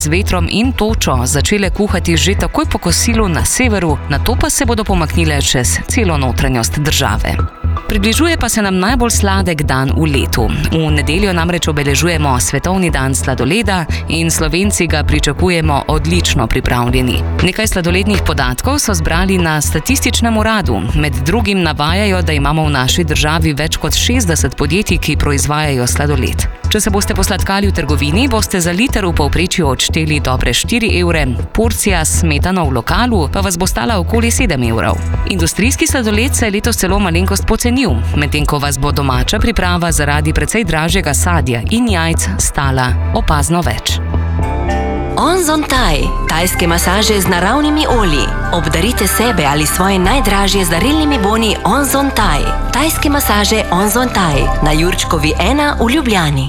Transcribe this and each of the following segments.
z vetrom in točo začele kuhati že takoj po kosilu na severu, nato pa se bodo pomaknile čez celo notranjost države. Približuje pa se nam najbolj sladek dan v letu. V nedeljo namreč obeležujemo Svetovni dan sladoleda in Slovenci ga pričakujemo odlično pripravljeni. Nekaj sladolednih podatkov so zbrali na Statističnem uradu. Med drugim navajajo, da imamo v naši državi več kot 60 podjetij, ki proizvajajo sladoled. Če se boste posladkali v trgovini, boste za liter v povprečju odšteli dobre 4 evre, porcija s smetano v lokalu pa vas bo stala okoli 7 evrov. Industrijski sladoled se je letos celo malenkost pocenil, medtem ko vas bo domača priprava zaradi precej dražjega sadja in jajc stala opazno več. Onzon Thai. Tajske masaže z naravnimi olji. Obdarite sebe ali svoje najdražje z darilnimi boni Onzon Thai. Tajske masaže Onzon Thai na Jurčkovi 1 v Ljubljani.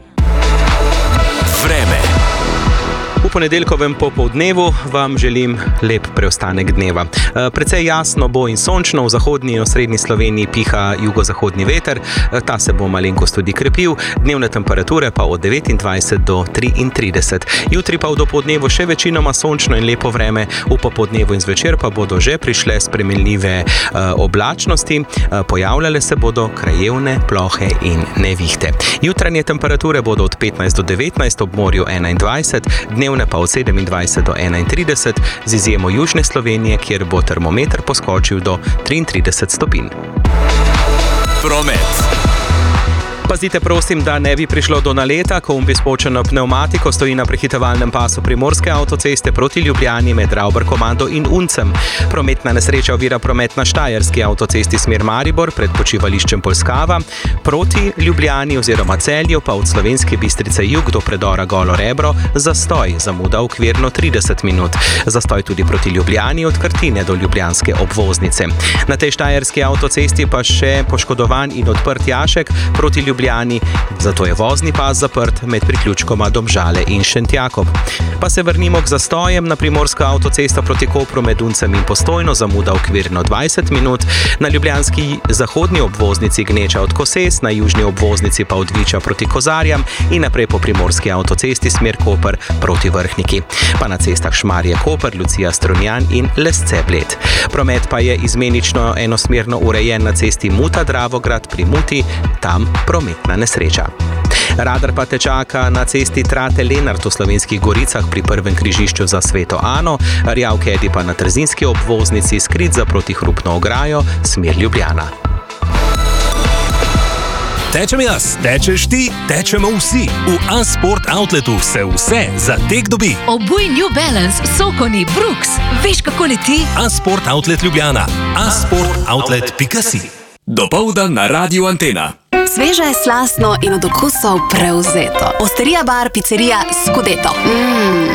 Vreme. V ponedeljkovem popoldnevu vam želim lep preostanek dneva. Precej jasno bo in sončno, v zahodni in osrednji Sloveniji piha jugozahodni veter, ta se bo malenkost tudi krepil, dnevne temperature pa od 29 do 33. Jutri pa v dopoldnevu še večinoma sončno in lepo vreme, v popoldnevu in zvečer pa bodo že prišle spremenljive oblačnosti, pojavljale se bodo krajevne plohe in nevihte. Jutranje temperature bodo od 15 do 19, ob morju 21, dnevne pa od 27 do 31, z izjemo južne Slovenije, kjer bo termometer poskočil do 33 stopinj. Promet. Pazite prosim, da ne bi prišlo do naleta, ko izpočeno pnevmatiko stoji na prehitevalnem pasu Primorske avtoceste proti Ljubljani med Ravbarkomando in Uncem. Prometna nesreča ovira promet na Štajerski avtocesti smer Maribor pred počivališčem Polskava, proti Ljubljani oziroma Celju pa od Slovenske Bistrice jug do predora Golo Rebro zastoj, zamuda okvirno 30 minut. Zastoj tudi proti Ljubljani od Krtine do ljubljanske obvoznice. Na tej Štajerski avtocesti pa še poškodovan in odprt jašek proti Ljubljani, zato je vozni pas zaprt med priključkoma Domžale in Šentjakob. Pa se vrnimo k zastojem na Primorsko avtocesto proti Kopru med Uncem in Postojno, zamuda okvirno 20 minut, na ljubljanski zahodni obvoznici Gneča od Koses, na južni obvoznici pa od Viča proti Kozarjam in naprej po Primorski avtocesti smer Koper proti Vrhniki. Pa na cestah Šmarje-Koper, Lucija-Strunjan in Lesce-Bled. Promet pa je izmenično enosmerno urejen na cesti Muta-Dravograd pri Muti, tam prometna nesreča. Radar pa te čaka na cesti Trate-Lenart v Slovenskih Goricah pri prvem križišču za Sveto Ano, Rjavkedi pa na trzinski obvoznici Skridza proti Hrupno ograjo, smer Ljubljana. Tečem jaz, tečeš ti, tečemo vsi. V A-Sport Outletu se vse za tek dobi. Obuj New Balance, Sokoni, Brooks. Veš, kako leti? A-Sport Outlet Ljubljana. asportoutlet.si. Dopoldan na Radiu Antena. Sveže je slastno in od okusov prevzeto. Osterija bar, pizzerija Scudetto.